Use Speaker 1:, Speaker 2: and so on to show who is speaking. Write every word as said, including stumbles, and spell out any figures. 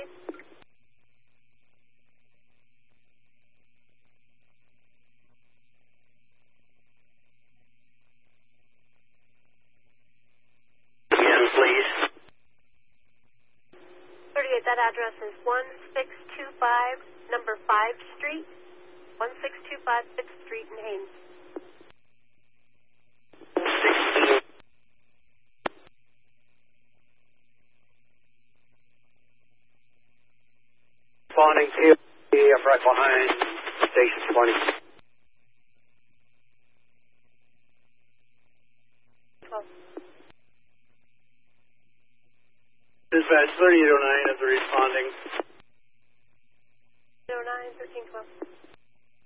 Speaker 1: please.
Speaker 2: Again, please.
Speaker 1: thirty-eight, that address is one six two five, number five Street. one six two five fifth Street in Haines.
Speaker 2: Responding to you, I'm right behind station twenty.
Speaker 1: twelve.
Speaker 2: Dispatch thirty-eight oh nine is responding.